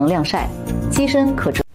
能晾晒，机身可折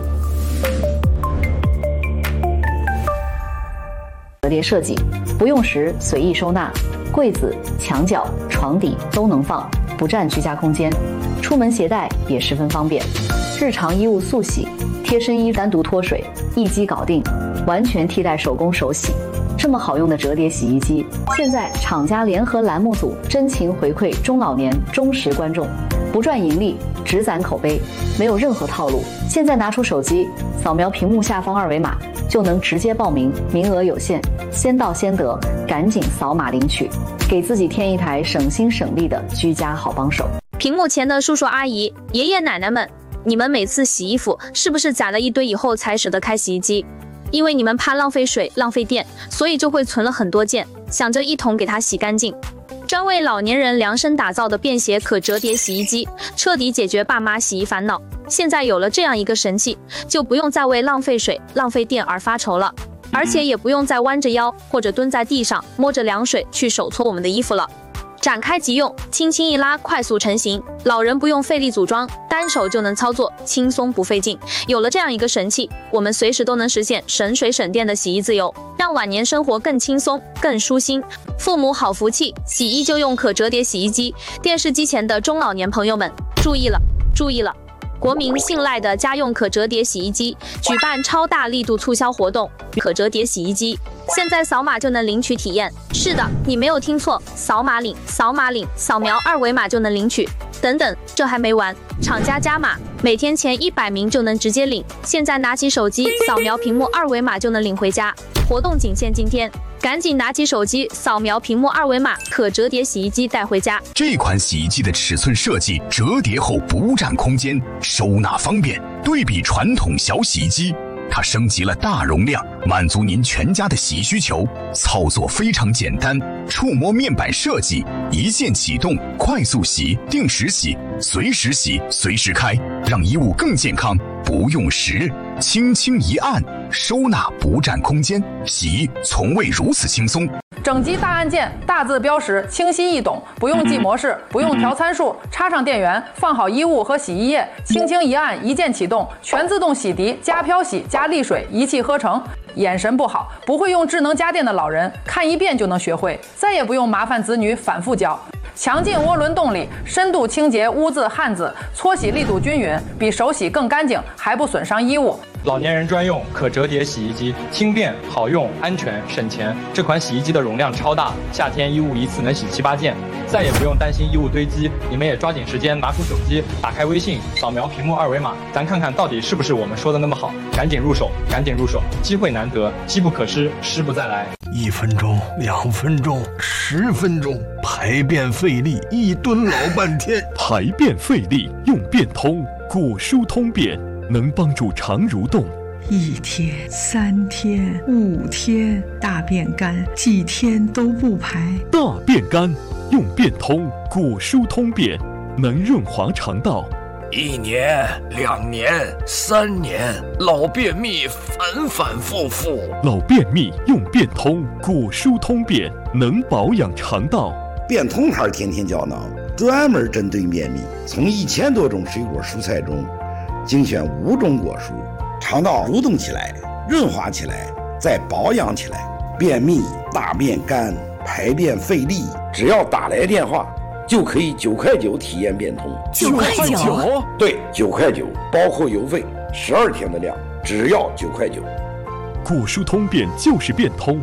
叠设计，不用时随意收纳，柜子、墙角、床底都能放，不占居家空间。出门携带也十分方便。日常衣物速洗，贴身衣单独脱水，一机搞定，完全替代手工手洗。这么好用的折叠洗衣机，现在厂家联合栏目组真情回馈中老年忠实观众，不赚盈利，只攒口碑，没有任何套路。现在拿出手机，扫描屏幕下方二维码，就能直接报名，名额有限，先到先得，赶紧扫码领取，给自己添一台省心省力的居家好帮手。 屏幕前的叔叔阿姨、爷爷奶奶们，你们每次洗衣服是不是攒了一堆以后才舍得开洗衣机？因为你们怕浪费水、浪费电，所以就会存了很多件，想着一桶给它洗干净。专为老年人量身打造的便携可折叠洗衣机，彻底解决爸妈洗衣烦恼。现在有了这样一个神器，就不用再为浪费水、浪费电而发愁了，而且也不用再弯着腰或者蹲在地上摸着凉水去手搓我们的衣服了。展开即用，轻轻一拉，快速成型，老人不用费力组装，单手就能操作，轻松不费劲。有了这样一个神器，我们随时都能实现省水省电的洗衣自由，让晚年生活更轻松、更舒心。父母好福气，洗衣就用可折叠洗衣机。电视机前的中老年朋友们，注意了，注意了！国民信赖的家用可折叠洗衣机举办超大力度促销活动，可折叠洗衣机现在扫码就能领取体验。是的，你没有听错，扫码领，扫码领，扫描二维码就能领取。等等，这还没完，厂家加码，每天前100名就能直接领。现在拿起手机，扫描屏幕二维码就能领回家。活动仅限今天，赶紧拿起手机，扫描屏幕二维码，可折叠洗衣机带回家。 这款洗衣机的尺寸设计，折叠后不占空间，收纳方便。对比传统小洗衣机，它升级了大容量，满足您全家的洗衣需求。操作非常简单，触摸面板设计，一键启动，快速洗，定时洗，随时洗，随时开，让衣物更健康。不用时，轻轻一按，收纳不占空间，洗衣从未如此轻松。 整机大按键，大字标识，清晰易懂，不用记模式，不用调参数，插上电源，放好衣物和洗衣液，轻轻一按，一键启动，全自动洗涤加漂洗加沥水，一气呵成。眼神不好，不会用智能家电的老人，看一遍就能学会，再也不用麻烦子女反复教。强劲涡轮动力，深度清洁污渍汗渍，搓洗力度均匀，比手洗更干净，还不损伤衣物。 老年人专用可折叠洗衣机，轻便好用，安全省钱。这款洗衣机的容量超大，夏天衣物一次能洗7、8件，再也不用担心衣物堆积。你们也抓紧时间拿出手机，打开微信，扫描屏幕二维码，咱看看到底是不是我们说的那么好。赶紧入手，赶紧入手，机会难得，机不可失，失不再来。 1分钟、2分钟、10分钟，排便费力，一蹲老半天。 排便费力用便通，果蔬通便，能帮助肠蠕动。 1天、3天、5天，大便干，几天都不排。 大便干用便通，果蔬通便，能润滑肠道。 1年、2年、3年，老便秘反反复复。 老便秘用便通，果蔬通便，能保养肠道。 便通牌天天胶囊专门针对便秘，从1000多种水果蔬菜中精选5种果蔬，肠道蠕动起来，润滑起来，再保养起来。便秘、大便干、排便费力，只要打来电话就可以9块9体验便通。 9块9？ 对，9块9，包括邮费，12天的量，只要9块9。 果蔬通便就是便通。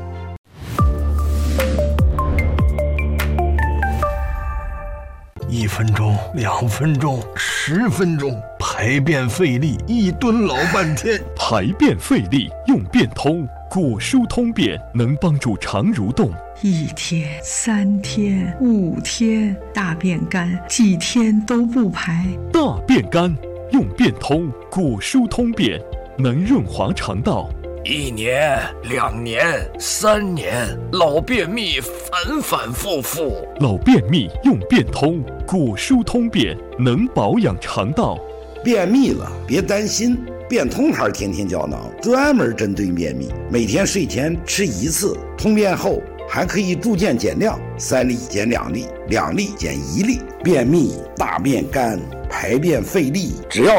1分钟、2分钟、10分钟，排便费力，一蹲老半天。 排便费力用便通，果蔬通便，能帮助肠蠕动。 1天、3天、5天，大便干，几天都不排。 大便干用便通，果蔬通便，能润滑肠道。 1年、2年、3年，老便秘反反复复。 老便秘用便通，果蔬通便，能保养肠道。 便秘了别担心，便通牌天天胶囊专门针对便秘，每天睡前吃1次，通便后还可以逐渐减量，3粒减2粒，2粒减1粒。便秘、大便干、 排便费力，只要